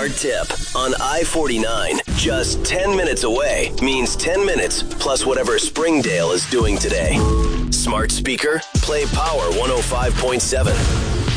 Smart tip. On I-49, just 10 minutes away means 10 minutes plus whatever Springdale is doing today. Smart speaker, play Power 105.7.